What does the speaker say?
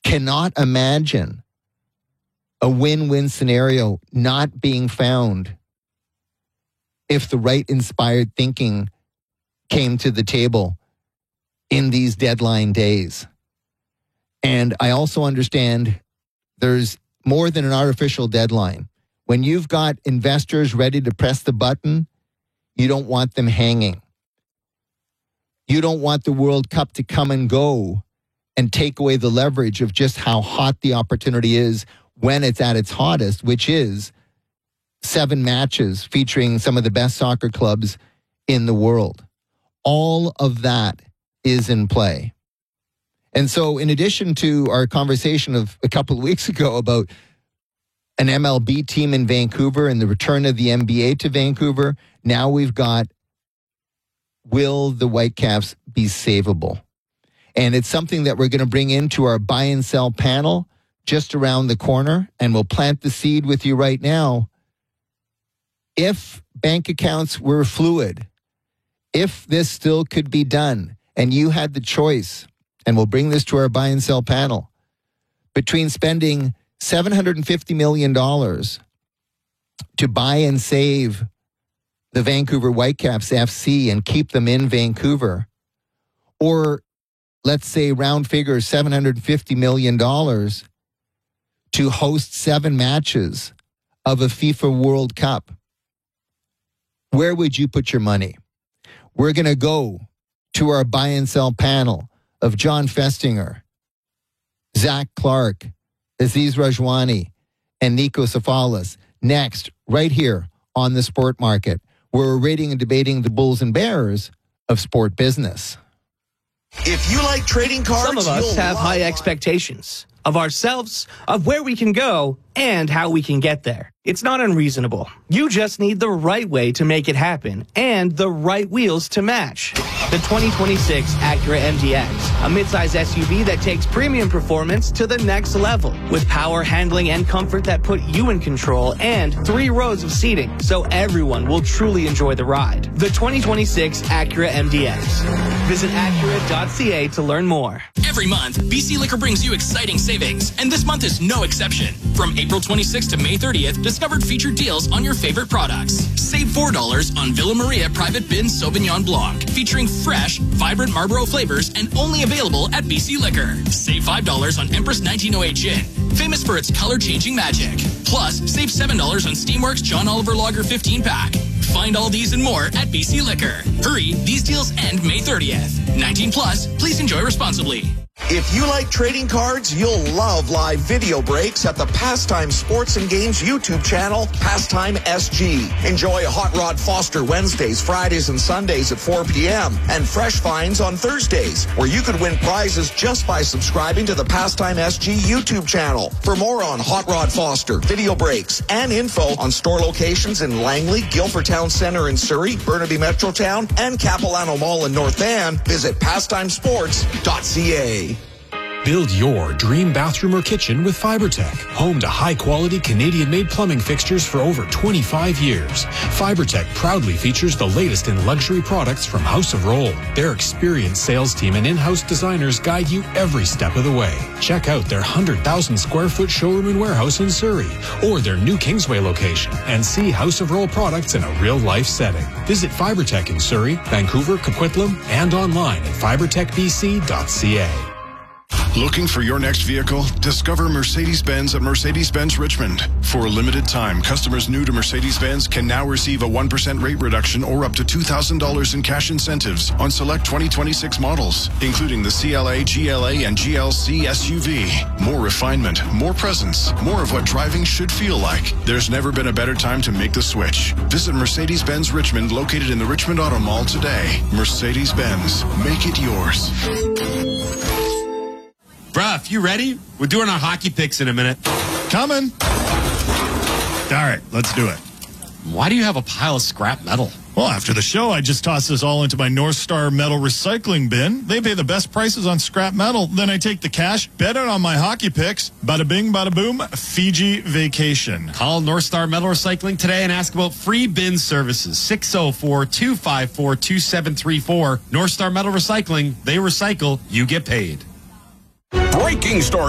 cannot imagine a win-win scenario not being found if the right inspired thinking came to the table in these deadline days. And I also understand there's more than an artificial deadline. When you've got investors ready to press the button, you don't want them hanging. You don't want the World Cup to come and go and take away the leverage of just how hot the opportunity is when it's at its hottest, which is 7 matches featuring some of the best soccer clubs in the world. All of that is in play. And so in addition to our conversation of a couple of weeks ago about an MLB team in Vancouver and the return of the NBA to Vancouver, now we've got, will the Whitecaps be savable? And it's something that we're going to bring into our buy and sell panel just around the corner, and we'll plant the seed with you right now. If bank accounts were fluid, if this still could be done, and you had the choice, and we'll bring this to our buy and sell panel, between spending $750 million to buy and save the Vancouver Whitecaps FC and keep them in Vancouver, or let's say round figure $750 million to host 7 matches of a FIFA World Cup, where would you put your money? We're going to go to our buy and sell panel of John Festinger, Zach Clark, Aziz Rajwani, and Nico Safalis next, right here on The Sport Market, where we're rating and debating the bulls and bears of sport business. If you like trading cards, some of us have high expectations of ourselves, of where we can go, and how we can get there. It's not unreasonable. You just need the right way to make it happen and the right wheels to match. The 2026 Acura MDX, a midsize SUV that takes premium performance to the next level with power, handling, and comfort that put you in control, and 3 rows of seating so everyone will truly enjoy the ride. The 2026 Acura MDX. Visit Acura.ca to learn more. Every month, BC Liquor brings you exciting savings, and this month is no exception. From April 26th to May 30th, discovered featured deals on your favorite products. Save $4 on Villa Maria Private Bin Sauvignon Blanc, featuring fresh, vibrant Marlboro flavors and only available at BC Liquor. Save $5 on Empress 1908 Gin, famous for its color-changing magic. Plus, save $7 on Steamworks John Oliver Lager 15-pack. Find all these and more at BC Liquor. Hurry, these deals end May 30th. 19 plus, please enjoy responsibly. If you like trading cards, you'll love live video breaks at the Pastime Sports and Games YouTube channel, Pastime SG. Enjoy Hot Rod Foster Wednesdays, Fridays, and Sundays at 4 p.m. and Fresh Finds on Thursdays, where you could win prizes just by subscribing to the Pastime SG YouTube channel. For more on Hot Rod Foster, video breaks, and info on store locations in Langley, Guilford Town Centre in Surrey, Burnaby Metrotown, and Capilano Mall in North Van, visit pastimesports.ca. Build your dream bathroom or kitchen with FiberTech. Home to high-quality Canadian-made plumbing fixtures for over 25 years. FiberTech proudly features the latest in luxury products from House of Rohl. Their experienced sales team and in-house designers guide you every step of the way. Check out their 100,000-square-foot showroom and warehouse in Surrey, or their new Kingsway location, and see House of Rohl products in a real-life setting. Visit FiberTech in Surrey, Vancouver, Coquitlam, and online at fibertechbc.ca. Looking for your next vehicle? Discover Mercedes-Benz at Mercedes-Benz Richmond. For a limited time, customers new to Mercedes-Benz can now receive a 1% rate reduction or up to $2,000 in cash incentives on select 2026 models, including the CLA, GLA, and GLC SUV. More refinement, more presence, more of what driving should feel like. There's never been a better time to make the switch. Visit Mercedes-Benz Richmond, located in the Richmond Auto Mall today. Mercedes-Benz, make it yours. Bruh, you ready? We're doing our hockey picks in a minute. Coming. All right, let's do it. Why do you have a pile of scrap metal? Well, after the show, I just toss this all into my North Star Metal Recycling bin. They pay the best prices on scrap metal. Then I take the cash, bet it on my hockey picks. Bada bing, bada boom, Fiji vacation. Call North Star Metal Recycling today and ask about free bin services. 604-254-2734. North Star Metal Recycling. They recycle. You get paid. Breaking story.